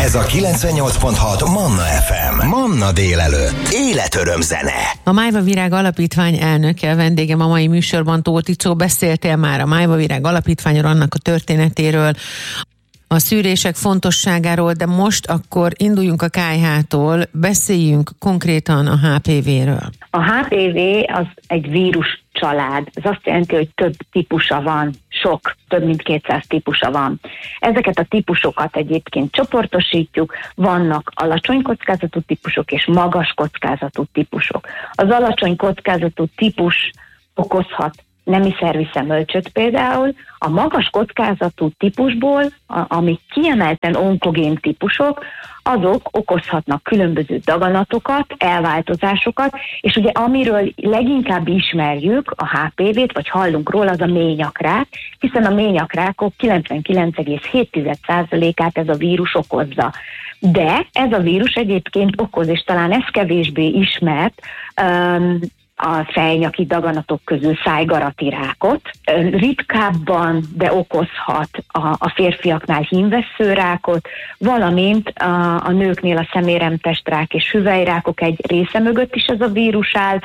Ez a 98.6 Manna FM. Manna délelőtt. Életöröm zene. A Májva Virág Alapítvány elnöke, a vendégem a mai műsorban, Tóth Icó. Beszéltél már a Májva Virág Alapítványról, annak a történetéről, a szűrések fontosságáról, de most akkor induljunk a KH-tól, beszéljünk konkrétan a HPV-ről. A HPV az egy vírus család. Ez azt jelenti, hogy több típusa van, több mint 200 típusa van. Ezeket a típusokat egyébként csoportosítjuk, vannak alacsony kockázatú típusok és magas kockázatú típusok. Az alacsony kockázatú típus okozhat nemi szervi szemölcsöt például, a magas kockázatú típusból, amik kiemelten onkogén típusok, azok okozhatnak különböző daganatokat, elváltozásokat, és ugye amiről leginkább ismerjük a HPV-t, vagy hallunk róla, az a ményakrák, hiszen a ményakrákok 99,7%-át ez a vírus okozza. De ez a vírus egyébként okoz, és talán ez kevésbé ismert, a fejnyaki daganatok közül szájgarati rákot. Ritkábban, de okozhat a férfiaknál hímvesszőrákot, valamint a nőknél a szeméremtestrák és hüvelyrákok egy része mögött is ez a vírus áll,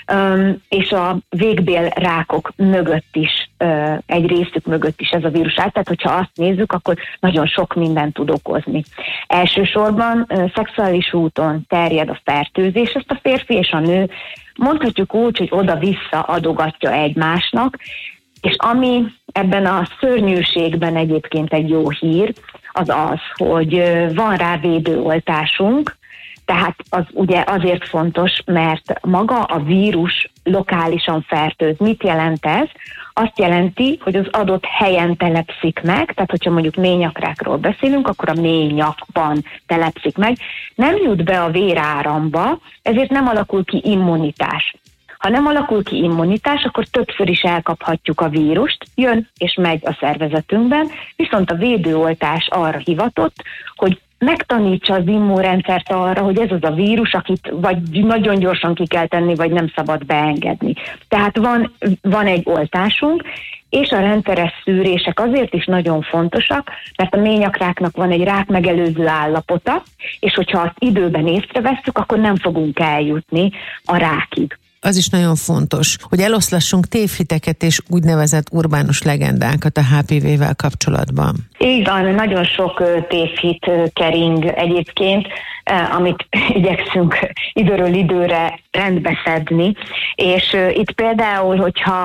és a végbélrákok mögött is, egy részük mögött is ez a vírus áll. Tehát, hogyha azt nézzük, akkor nagyon sok mindent tud okozni. Elsősorban szexuális úton terjed a fertőzés, ezt a férfi és a nő mondhatjuk úgy, hogy oda-vissza adogatja egymásnak, és ami ebben a szörnyűségben egyébként egy jó hír, az az, hogy van rá védőoltásunk, tehát az ugye azért fontos, mert maga a vírus lokálisan fertőz. Mit jelent ez? Azt jelenti, hogy az adott helyen telepszik meg, tehát hogyha mondjuk ményakrákról beszélünk, akkor a ményakban telepszik meg, nem jut be a véráramba, ezért nem alakul ki immunitás. Ha nem alakul ki immunitás, akkor többször is elkaphatjuk a vírust, jön és megy a szervezetünkben, viszont a védőoltás arra hivatott, hogy megtanítsa az immunrendszert arra, hogy ez az a vírus, akit vagy nagyon gyorsan ki kell tenni, vagy nem szabad beengedni. Tehát van egy oltásunk, és a rendszeres szűrések azért is nagyon fontosak, mert a ményakráknak van egy rákmegelőző állapota, és hogyha azt időben észrevesszük, akkor nem fogunk eljutni a rákig. Az is nagyon fontos, hogy eloszlassunk tévhiteket és úgynevezett urbánus legendákat a HPV-vel kapcsolatban. Így van, nagyon sok tévhit kering egyébként, amit igyekszünk időről időre rendbe szedni, és itt például, hogyha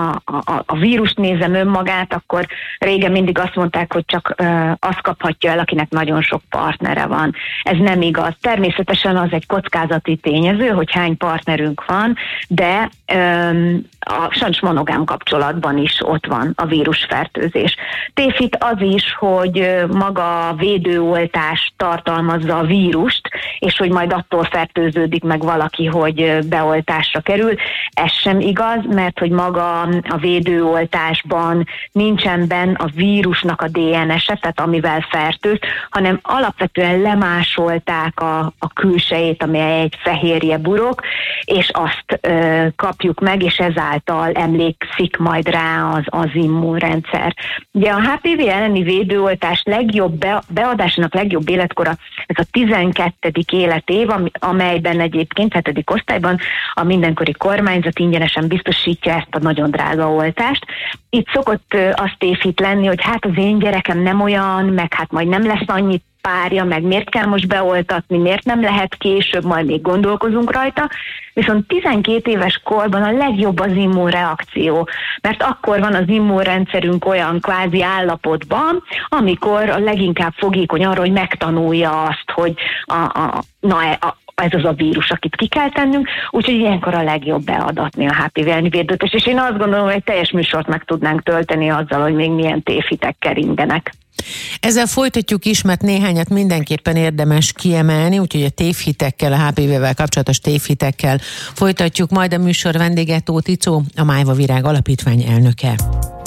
a vírust nézem önmagát, akkor régen mindig azt mondták, hogy csak azt kaphatja el, akinek nagyon sok partnere van. Ez nem igaz. Természetesen az egy kockázati tényező, hogy hány partnerünk van, de sajnos monogám kapcsolatban is ott van a vírusfertőzés. Tévhit az is, hogy maga a védőoltás tartalmazza a vírust, és hogy majd attól fertőződik meg valaki, hogy beoltásra kerül. Ez sem igaz, mert hogy maga a védőoltásban nincsen benne a vírusnak a DNS-e, tehát amivel fertőz, hanem alapvetően lemásolták a külsejét, ami egy fehérje burok, és azt kapjuk meg, és ezáltal emlékszik majd rá az immunrendszer. Ugye a HPV elleni védőoltás legjobb beadásának legjobb életkora ez a 12. életév, amelyben egyébként 7. osztályban a mindenkori kormányzat ingyenesen biztosítja ezt a nagyon drága oltást. Itt szokott az tévhit lenni, hogy hát az én gyerekem nem olyan, meg hát majd nem lesz annyit párja, meg miért kell most beoltatni, miért nem lehet később, majd még gondolkozunk rajta. Viszont 12 éves korban a legjobb az immunreakció, mert akkor van az immunrendszerünk olyan kvázi állapotban, amikor a leginkább fogékony arra, hogy megtanulja azt, hogy ez az a vírus, akit ki kell tennünk, úgyhogy ilyenkor a legjobb beadatni a HPV elleni védőoltást, és én azt gondolom, hogy egy teljes műsort meg tudnánk tölteni azzal, hogy még milyen tévhitek keringenek. Ezzel folytatjuk is, mert néhányat mindenképpen érdemes kiemelni, úgyhogy a tévhitekkel, a HPV-vel kapcsolatos tévhitekkel folytatjuk majd. A műsor vendége Tóth Icó, a Májva Virág Alapítvány elnöke.